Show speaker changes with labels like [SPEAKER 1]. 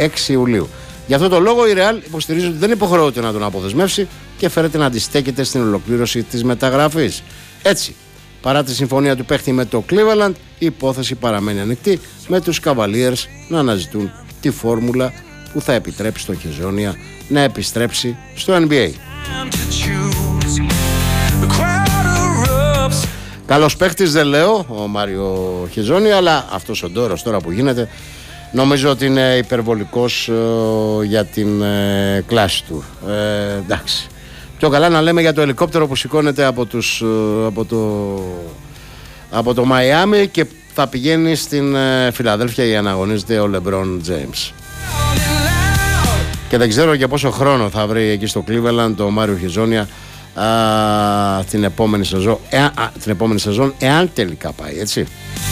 [SPEAKER 1] 6 Ιουλίου. Γι' αυτό το λόγο η Real υποστηρίζει ότι δεν υποχρεώται να τον αποδεσμεύσει και φέρεται να αντιστέκεται στην ολοκλήρωση της μεταγραφής. Έτσι, παρά τη συμφωνία του παίχτη με το Cleveland, η υπόθεση παραμένει ανοιχτή, με τους Cavaliers να αναζητούν τη φόρμουλα που θα επιτρέψει στον Χεζόνια να επιστρέψει στο NBA. Καλός παίχτης δεν λέω ο Μάριο Χεζόνια, αλλά αυτός ο ντόρος τώρα που γίνεται νομίζω ότι είναι υπερβολικός για την κλάση του. Εντάξει. Πιο καλά να λέμε για το ελικόπτερο που σηκώνεται από το Μαϊάμι και θα πηγαίνει στην Φιλαδέλφια για να αγωνίζεται ο LeBron James. Και δεν ξέρω για πόσο χρόνο θα βρει εκεί στο Cleveland το Μάριο Χεζόνια την επόμενη σεζόν, εάν τελικά πάει, έτσι.